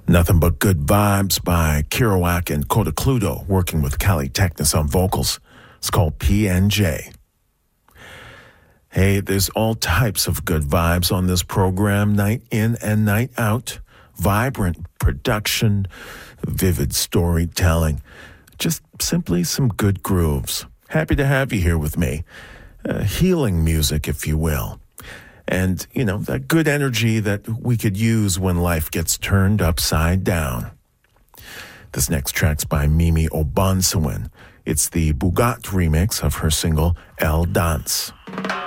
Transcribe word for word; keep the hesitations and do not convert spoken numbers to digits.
Nothing but good vibes by Kerouac and Kodacludo, working with Cali Technis on vocals. It's called P N J. Hey, there's all types of good vibes on this program, night in and night out. Vibrant production, vivid storytelling, just simply some good grooves. Happy to have you here with me. Uh, healing music, if you will. And, you know, that good energy that we could use when life gets turned upside down. This next track's by Mimi Obansewin. It's the Bugat remix of her single El Dance.